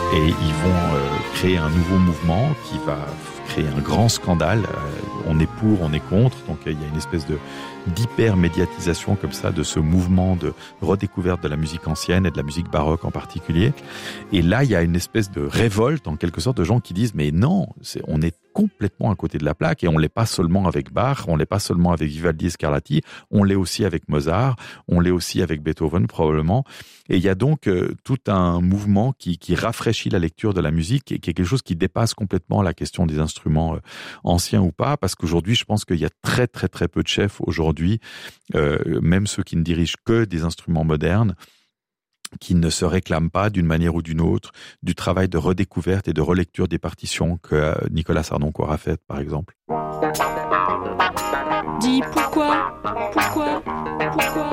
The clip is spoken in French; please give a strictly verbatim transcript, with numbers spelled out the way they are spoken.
Et ils vont euh, créer un nouveau mouvement qui va créer un grand scandale. Euh, on est pour, on est contre. Donc il y a une espèce de d'hyper-médiatisation comme ça de ce mouvement de redécouverte de la musique ancienne et de la musique baroque en particulier. Et là, il y a une espèce de révolte, en quelque sorte, de gens qui disent « Mais non, c'est, on est complètement à côté de la plaque et on l'est pas seulement avec Bach, on l'est pas seulement avec Vivaldi et Scarlatti, on l'est aussi avec Mozart, on l'est aussi avec Beethoven probablement. » Et il y a donc euh, tout un mouvement qui, qui rafraîchit la lecture de la musique et qui est quelque chose qui dépasse complètement la question des instruments euh, anciens ou pas, parce qu'aujourd'hui, je pense qu'il y a très très très peu de chefs aujourd'hui, euh, même ceux qui ne dirigent que des instruments modernes, qui ne se réclament pas d'une manière ou d'une autre du travail de redécouverte et de relecture des partitions que Nicolas Sardoncourt a fait, par exemple. Dis pourquoi, pourquoi, pourquoi